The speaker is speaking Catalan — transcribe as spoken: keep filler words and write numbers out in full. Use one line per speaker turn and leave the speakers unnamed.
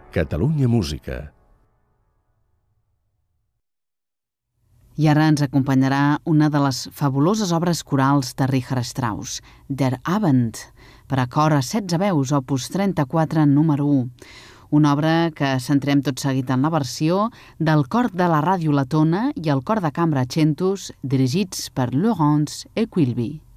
Catalunya Música.
I ara ens acompanyarà una de les fabuloses obres corals de Richard Strauss, Der Abend, per a cor a setze veus, opus trenta-quatre, número u. Una obra que centrem tot seguit en la versió del cor de la Ràdio Letona i el cor de cambra Centus, dirigits per Laurence Equilby.